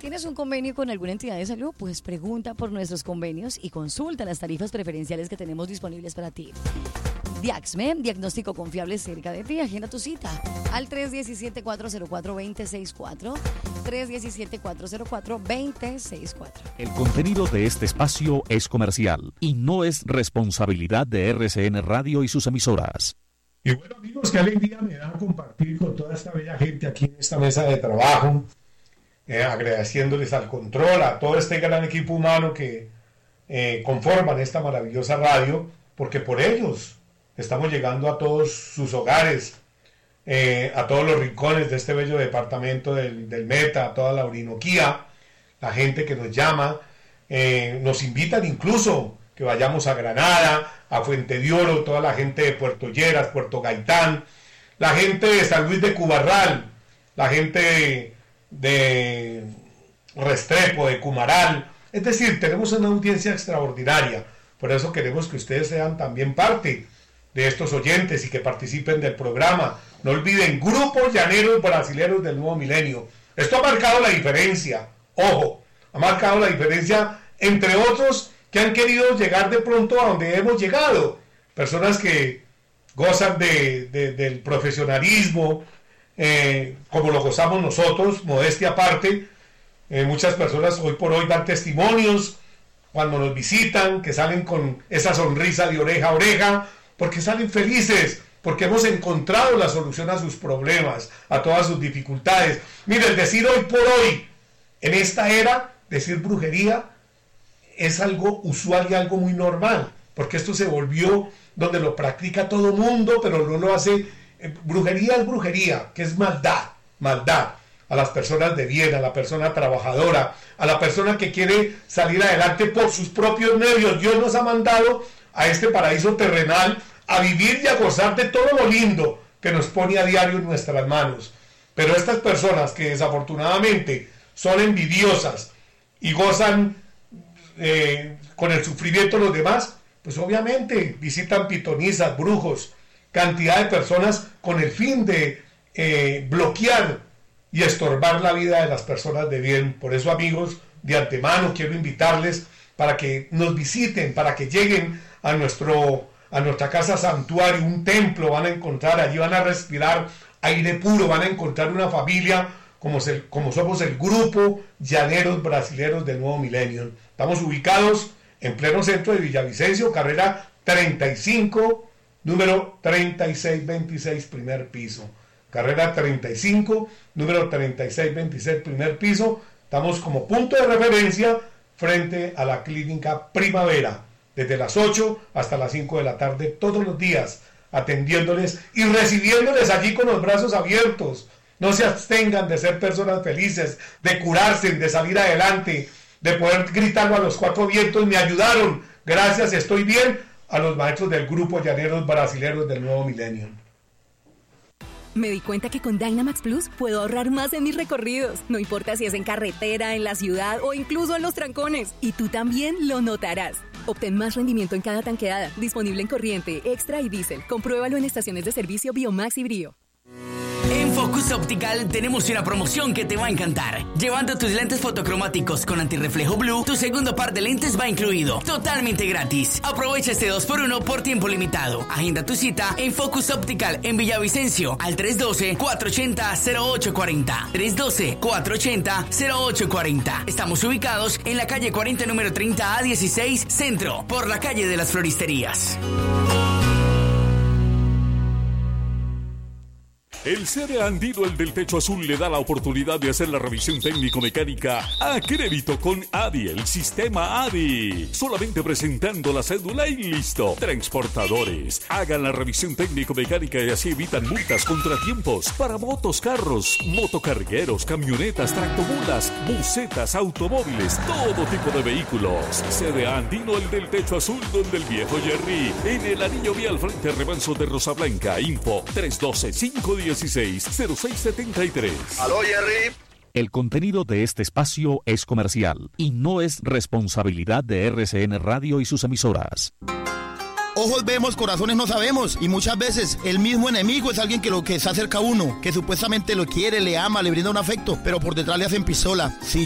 ¿Tienes un convenio con alguna entidad de salud? Pues pregunta por nuestros convenios y consulta las tarifas preferenciales que tenemos disponibles para ti. Diaxme, diagnóstico confiable cerca de ti. Agenda tu cita al 317-404-2064. 317-404-2064. El contenido de este espacio es comercial y no es responsabilidad de RCN Radio y sus emisoras. Y bueno, amigos, qué alegría me da compartir con toda esta bella gente aquí en esta mesa de trabajo, agradeciéndoles al control, a todo este gran equipo humano que conforman esta maravillosa radio, porque por ellos estamos llegando a todos sus hogares, a todos los rincones de este bello departamento del Meta, a toda la Orinoquía, la gente que nos llama, nos invitan incluso que vayamos a Granada, a Fuente de Oro, toda la gente de Puerto Lleras, Puerto Gaitán, la gente de San Luis de Cubarral, la gente de Restrepo, de Cumaral. Es decir, tenemos una audiencia extraordinaria, por eso queremos que ustedes sean también parte de estos oyentes y que participen del programa. No olviden, Grupo Llaneros Brasileros del Nuevo Milenio. Esto ha marcado la diferencia, ojo, ha marcado la diferencia entre otros que han querido llegar de pronto a donde hemos llegado. Personas que gozan del profesionalismo, como lo gozamos nosotros, modestia aparte. Muchas personas hoy por hoy dan testimonios cuando nos visitan, que salen con esa sonrisa de oreja a oreja, porque salen felices, porque hemos encontrado la solución a sus problemas, a todas sus dificultades. Miren, decir hoy por hoy, en esta era, decir brujería es algo usual y algo muy normal, porque esto se volvió donde lo practica todo mundo, pero no lo hace. Brujería es brujería, que es maldad, maldad a las personas de bien, a la persona trabajadora, a la persona que quiere salir adelante por sus propios medios. Dios nos ha mandado a este paraíso terrenal a vivir y a gozar de todo lo lindo que nos pone a diario en nuestras manos. Pero estas personas que desafortunadamente son envidiosas y gozan con el sufrimiento de los demás, pues obviamente visitan pitonizas, brujos, cantidad de personas con el fin de bloquear y estorbar la vida de las personas de bien. Por eso, amigos, de antemano quiero invitarles para que nos visiten, para que lleguen a nuestra casa santuario, un templo. Van a encontrar, allí van a respirar aire puro, van a encontrar una familia como somos el Grupo Llaneros Brasileros del Nuevo Milenio. Estamos ubicados en pleno centro de Villavicencio, carrera 35, número 3626, primer piso. Carrera 35, número 3626, primer piso. Estamos como punto de referencia frente a la clínica Primavera, desde las 8 hasta las 5 de la tarde, todos los días, atendiéndoles y recibiéndoles allí con los brazos abiertos. No se abstengan de ser personas felices, de curarse, de salir adelante, de poder gritarlo a los cuatro vientos. Me ayudaron, gracias, estoy bien, a los maestros del Grupo Llaneros Brasileros del Nuevo Milenio. Me di cuenta que con Dynamax Plus puedo ahorrar más en mis recorridos. No importa si es en carretera, en la ciudad o incluso en los trancones. Y tú también lo notarás. Obtén más rendimiento en cada tanqueada. Disponible en corriente, extra y diésel. Compruébalo en estaciones de servicio Biomax y Brio. En Focus Optical tenemos una promoción que te va a encantar. Llevando tus lentes fotocromáticos con antirreflejo blue, tu segundo par de lentes va incluido, totalmente gratis. Aprovecha este 2x1 por tiempo limitado. Agenda tu cita en Focus Optical en Villavicencio al 312-480-0840. 312-480-0840. Estamos ubicados en la calle 40, número 30A16, Centro, por la calle de las Floristerías. El CDA Andino, el del techo azul, le da la oportunidad de hacer la revisión técnico-mecánica a crédito con ADI, el sistema ADI. Solamente presentando la cédula y listo. Transportadores, hagan la revisión técnico-mecánica y así evitan multas, contratiempos para motos, carros, motocargueros, camionetas, tractomulas, busetas, automóviles, todo tipo de vehículos. CDA Andino, el del techo azul, donde el viejo Jerry, en el anillo vial frente al remanso de Rosa Blanca. Info 312-516-0673. ¿Aló, Jerry? El contenido de este espacio es comercial y no es responsabilidad de RCN Radio y sus emisoras. Ojos vemos, corazones no sabemos, y muchas veces el mismo enemigo es alguien que se acerca a uno, que supuestamente lo quiere, le ama, le brinda un afecto, pero por detrás le hacen pistola. Sí,